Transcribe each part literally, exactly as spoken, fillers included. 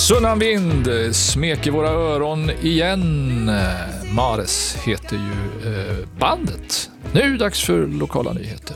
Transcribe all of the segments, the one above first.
Sunnanvind smeker våra öron igen. Mares heter ju eh, bandet. Nu dags för lokala nyheter.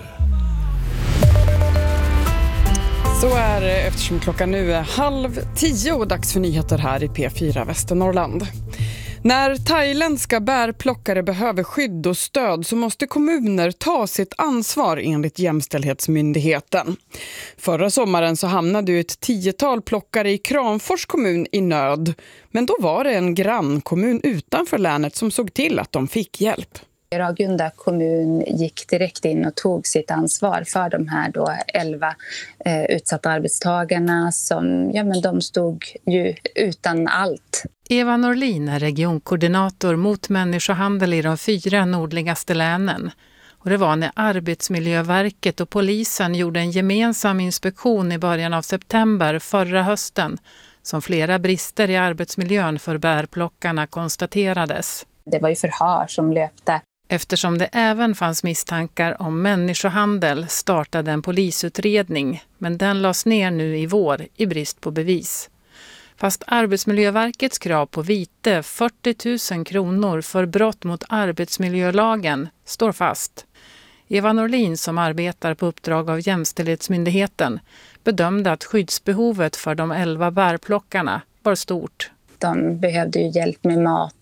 Så är det eftersom klockan nu är halv tio och dags för nyheter här i P fyra Västernorrland. När thailändska bärplockare behöver skydd och stöd så måste kommuner ta sitt ansvar enligt Jämställdhetsmyndigheten. Förra sommaren så hamnade ju ett tiotal plockare i Kramfors kommun i nöd. Men då var det en grannkommun utanför länet som såg till att de fick hjälp. Ragunda kommun gick direkt in och tog sitt ansvar för de här då elva eh, utsatta arbetstagarna som ja, men de stod ju utan allt. Eva Norlin är regionkoordinator mot människohandel i de fyra nordligaste länen. Och det var när Arbetsmiljöverket och polisen gjorde en gemensam inspektion i början av september förra hösten som flera brister i arbetsmiljön för bärplockarna konstaterades. Det var ju förhör som löpte. Eftersom det även fanns misstankar om människohandel startade en polisutredning, men den lades ner nu i vår i brist på bevis. Fast Arbetsmiljöverkets krav på vite fyrtio tusen kronor för brott mot arbetsmiljölagen står fast. Eva Norlin, som arbetar på uppdrag av Jämställdhetsmyndigheten, bedömde att skyddsbehovet för de elva bärplockarna var stort. De behövde ju hjälp med mat,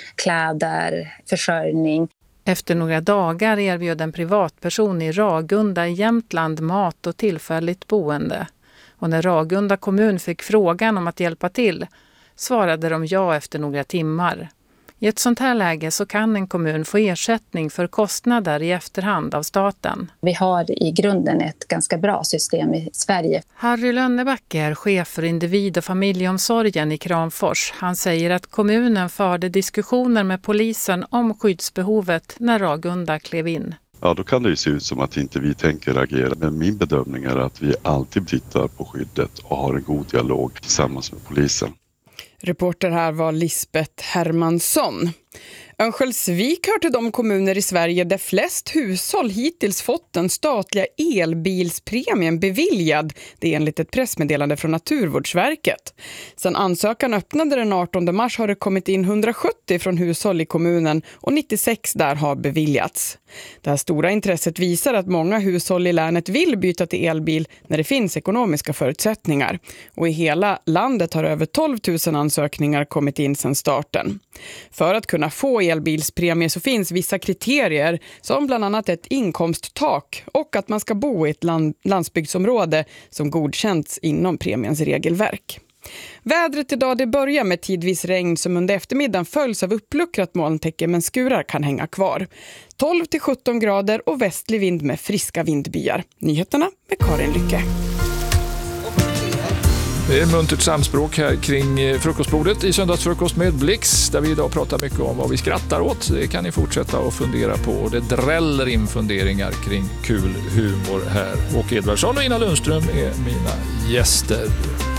kläder, försörjning. Efter några dagar erbjöd en privatperson i Ragunda i Jämtland mat och tillfälligt boende. Och när Ragunda kommun fick frågan om att hjälpa till svarade de ja efter några timmar. I ett sånt här läge så kan en kommun få ersättning för kostnader i efterhand av staten. Vi har i grunden ett ganska bra system i Sverige. Harry Lönnebacke är chef för individ- och familjeomsorgen i Kramfors. Han säger att kommunen förde diskussioner med polisen om skyddsbehovet när Ragunda klev in. Ja, då kan det ju se ut som att inte vi tänker agera. Men min bedömning är att vi alltid tittar på skyddet och har en god dialog tillsammans med polisen. Reporter här var Lisbeth Hermansson. Örnsköldsvik hör till de kommuner i Sverige där flest hushåll hittills fått den statliga elbilspremien beviljad. Det är enligt ett pressmeddelande från Naturvårdsverket. Sedan ansökan öppnade den artonde mars har det kommit in hundrasjuttio från hushåll i kommunen och nittiosex där har beviljats. Det här stora intresset visar att många hushåll i länet vill byta till elbil när det finns ekonomiska förutsättningar. Och i hela landet har över tolv tusen ansökningar kommit in sedan starten. För att kunna få elbilspremie så finns vissa kriterier som bland annat ett inkomsttak och att man ska bo i ett land- landsbygdsområde som godkänts inom premiens regelverk. Vädret idag det börjar med tidvis regn som under eftermiddagen följs av uppluckrat molntäcke men skurar kan hänga kvar. tolv till sjutton grader och västlig vind med friska vindbyar. Nyheterna med Karin Lycke. Det är muntert samspråk här kring frukostbordet i söndagsfrukost med Blix där vi idag pratar mycket om vad vi skrattar åt. Det kan ni fortsätta att fundera på och det dräller in funderingar kring kul humor här. Åke Edvardsson och Ina Lundström är mina gäster.